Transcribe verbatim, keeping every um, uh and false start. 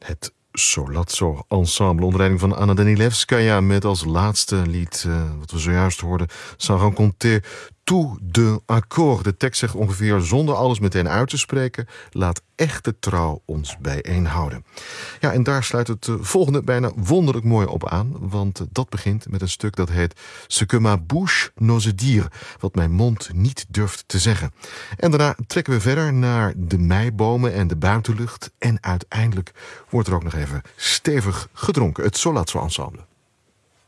Het Solazzo Ensemble onder leiding van Anna Danilevskaya met als laatste lied, uh, wat we zojuist hoorden, Sans rencontrer tout de accord. De tekst zegt ongeveer, zonder alles meteen uit te spreken, laat echte trouw ons bijeenhouden. Ja, en daar sluit het uh, volgende bijna wonderlijk mooi op aan, want uh, dat begint met een stuk dat heet Ce que ma bouche n'ose dire, wat mijn mond niet durft te zeggen. En daarna trekken we verder naar de meibomen en de buitenlucht en uiteindelijk wordt er ook nog even stevig gedronken. Het Solazzo Ensemble.